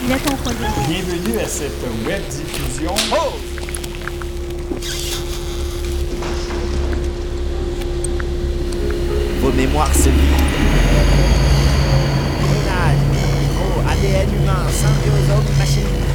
Il a ton foyer. Bienvenue à cette web diffusion. Oh! Vos mémoires se vident. Clonage, micro, ADN humain, symbiosome, machine.